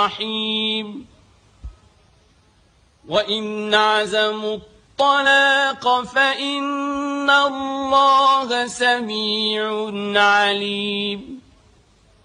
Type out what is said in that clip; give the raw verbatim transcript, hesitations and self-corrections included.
الرحيم وإن عزموا الطلاق فإن الله سميع عليم